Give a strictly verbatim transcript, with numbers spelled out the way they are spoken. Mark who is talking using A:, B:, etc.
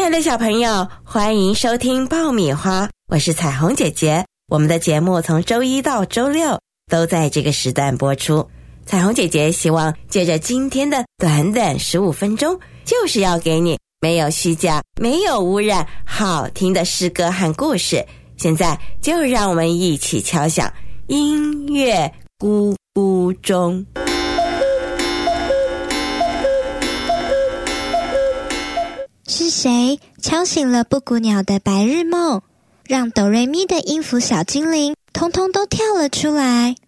A: 爱的小朋友，欢迎收听爆米花，我是彩虹姐姐。我们的节目从周一到周六都在这个时段播出。彩虹姐姐希望借着今天的短短十五分钟，就是要给你没有虚假、没有污染、好听的诗歌和故事。现在就让我们一起敲响音乐咕咕钟。
B: 是谁敲醒了布谷鸟的白日梦，让哆瑞咪的音符小精灵通通都跳了出来？